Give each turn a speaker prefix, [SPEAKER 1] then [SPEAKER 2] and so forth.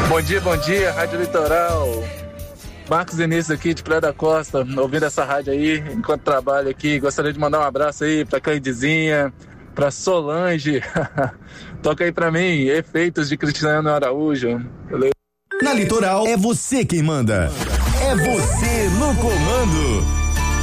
[SPEAKER 1] Bom dia, Rádio Litoral. Marcos Vinícius aqui de Praia da Costa, ouvindo essa rádio aí enquanto trabalho aqui. Gostaria de mandar um abraço aí pra Candizinha, pra Solange. Toca aí pra mim, Efeitos de Cristiano Araújo. Beleza?
[SPEAKER 2] Na Litoral é você quem manda. É você no comando.